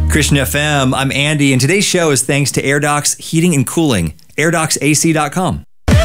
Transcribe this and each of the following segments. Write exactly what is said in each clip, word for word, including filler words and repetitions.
Christian F M, I'm Andy, and today's show is thanks to AirDocs Heating and Cooling, air docs A C dot com.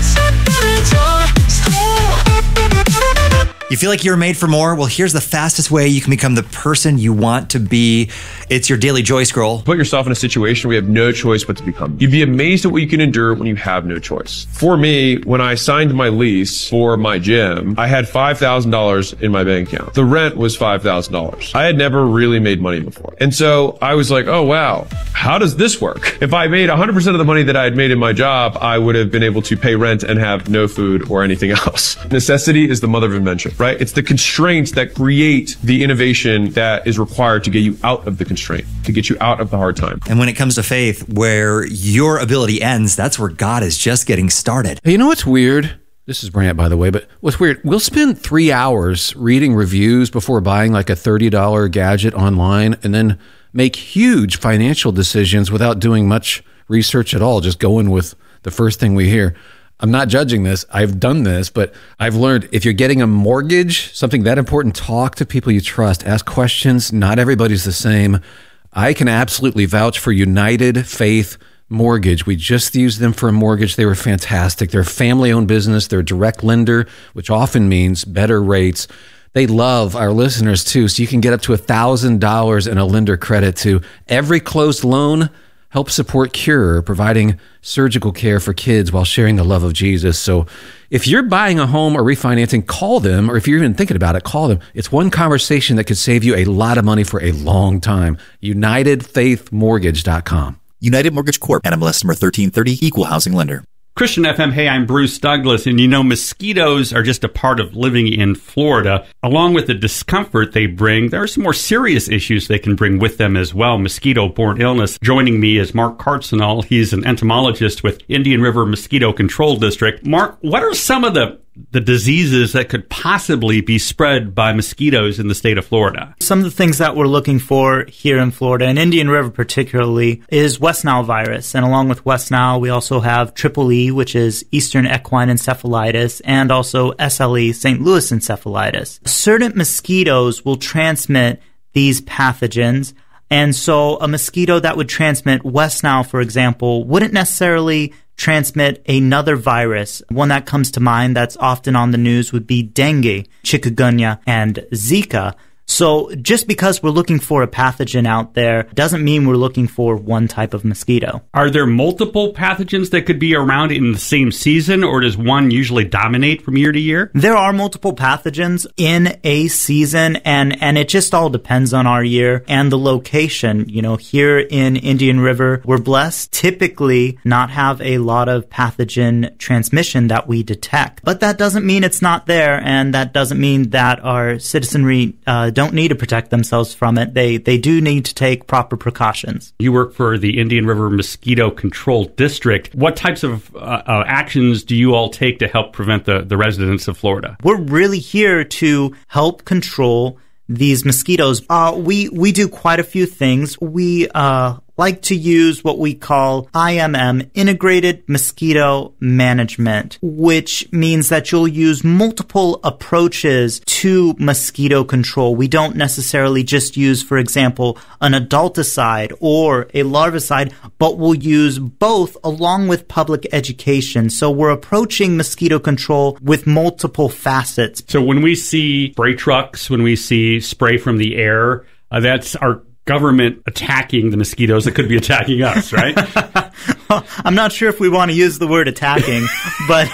You feel like you're made for more? Well, here's the fastest way you can become the person you want to be. It's your Daily Joy Scroll. Put yourself in a situation where you have no choice but to become. You'd be amazed at what you can endure when you have no choice. For me, when I signed my lease for my gym, I had five thousand dollars in my bank account. The rent was five thousand dollars. I had never really made money before. And so I was like, oh, wow, how does this work? If I made one hundred percent of the money that I had made in my job, I would have been able to pay rent and have no food or anything else. Necessity is the mother of invention, right? It's the constraints that create the innovation that is required to get you out of the constraint, to get you out of the hard time. And when it comes to faith, where your ability ends, that's where God is just getting started. Hey, you know what's weird? This is Brant, by the way, but what's weird, we'll spend three hours reading reviews before buying like a thirty dollars gadget online and then make huge financial decisions without doing much research at all, just going with the first thing we hear. I'm not judging this. I've done this, but I've learned if you're getting a mortgage, something that important, talk to people you trust, ask questions. Not everybody's the same. I can absolutely vouch for United Faith Mortgage. We just used them for a mortgage. They were fantastic. They're a family-owned business. They're a direct lender, which often means better rates. They love our listeners too, so you can get up to one thousand dollars in a lender credit to every closed loan. Help support Cure, providing surgical care for kids while sharing the love of Jesus. So if you're buying a home or refinancing, call them, or if you're even thinking about it, call them. It's one conversation that could save you a lot of money for a long time. United Faith Mortgage dot com. United Mortgage Corp. N M L S number thirteen thirty, Equal Housing Lender. Christian F M, hey, I'm Bruce Douglas, and you know, mosquitoes are just a part of living in Florida. Along with the discomfort they bring, there are some more serious issues they can bring with them as well. Mosquito-borne illness. Joining me is Mark Cartzenall. He's an entomologist with Indian River Mosquito Control District. Mark, what are some of the the diseases that could possibly be spread by mosquitoes in the state of Florida? Some of the things that we're looking for here in Florida, and Indian River particularly, is West Nile virus. And along with West Nile, we also have Triple E, which is Eastern Equine Encephalitis, and also S L E, Saint Louis Encephalitis. Certain mosquitoes will transmit these pathogens. And so a mosquito that would transmit West Nile, for example, wouldn't necessarily transmit another virus. One that comes to mind that's often on the news would be dengue, chikungunya, and Zika. So just because we're looking for a pathogen out there doesn't mean we're looking for one type of mosquito. Are there multiple pathogens that could be around in the same season, or does one usually dominate from year to year? There are multiple pathogens in a season, and, and it just all depends on our year and the location. You know, here in Indian River, we're blessed typically not have a lot of pathogen transmission that we detect. But that doesn't mean it's not there, and that doesn't mean that our citizenry uh, don't need to protect themselves from it. They they do need to take proper precautions. You work for the Indian River Mosquito Control District. What types of uh, uh, actions do you all take to help prevent the, the residents of Florida? We're really here to help control these mosquitoes. Uh, we, we do quite a few things. We uh, like to use what we call I M M, Integrated Mosquito Management, which means that you'll use multiple approaches to mosquito control. We don't necessarily just use, for example, an adulticide or a larvicide, but we'll use both along with public education. So we're approaching mosquito control with multiple facets. So when we see spray trucks, when we see spray from the air, uh, that's our government attacking the mosquitoes that could be attacking us, right? Well, I'm not sure if we want to use the word attacking, but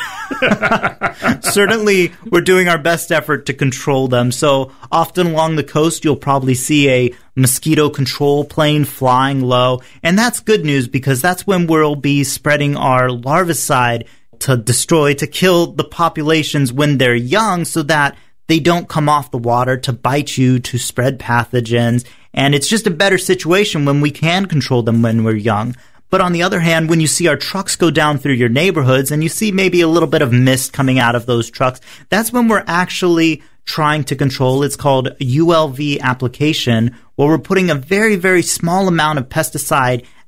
certainly we're doing our best effort to control them. So often along the coast, you'll probably see a mosquito control plane flying low. And that's good news because that's when we'll be spreading our larvicide to destroy, to kill the populations when they're young so that they don't come off the water to bite you, to spread pathogens. And it's just a better situation when we can control them when we're young. But on the other hand, when you see our trucks go down through your neighborhoods and you see maybe a little bit of mist coming out of those trucks, that's when we're actually trying to control. It's called U L V application, where we're putting a very, very small amount of pesticide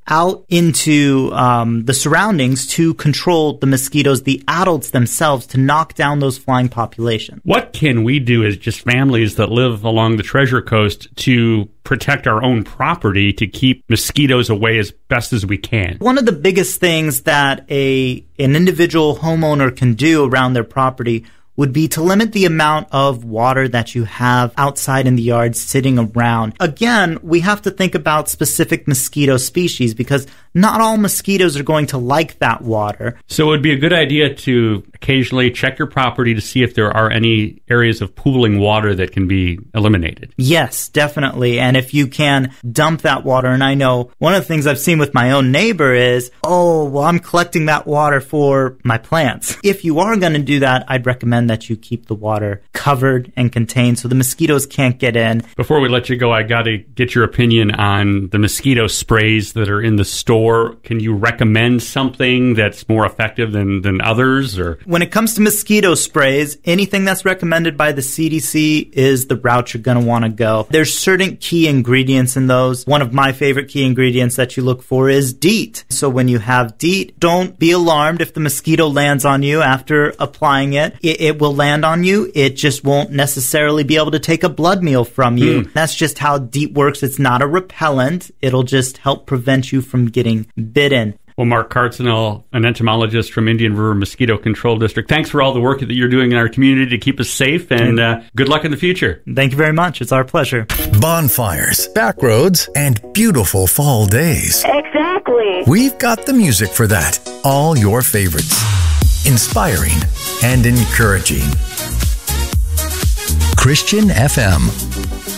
out into um, the surroundings to control the mosquitoes, the adults themselves, to knock down those flying populations. What can we do as just families that live along the Treasure Coast to protect our own property to keep mosquitoes away as best as we can? One of the biggest things that a an individual homeowner can do around their property would be to limit the amount of water that you have outside in the yard sitting around. Again, we have to think about specific mosquito species because not all mosquitoes are going to like that water. So it would be a good idea to occasionally check your property to see if there are any areas of pooling water that can be eliminated. Yes, definitely. And if you can dump that water, and I know one of the things I've seen with my own neighbor is, oh, well, I'm collecting that water for my plants. If you are going to do that, I'd recommend that you keep the water covered and contained so the mosquitoes can't get in. Before we let you go, I got to get your opinion on the mosquito sprays that are in the store. Can you recommend something that's more effective than, than others? Or when it comes to mosquito sprays, anything that's recommended by the C D C is the route you're going to want to go. There's certain key ingredients in those. One of my favorite key ingredients that you look for is DEET. So when you have DEET, don't be alarmed if the mosquito lands on you after applying it. It, it will land on you. It just won't necessarily be able to take a blood meal from you. Mm. That's just how DEET works. It's not a repellent. It'll just help prevent you from getting bitten. Well, Mark Cartzenell, an entomologist from Indian River Mosquito Control District, thanks for all the work that you're doing in our community to keep us safe, and uh, good luck in the future. Thank you very much. It's our pleasure. Bonfires, back roads, and beautiful fall days. Exactly. We've got the music for that. All your favorites. Inspiring and encouraging. Christian F M.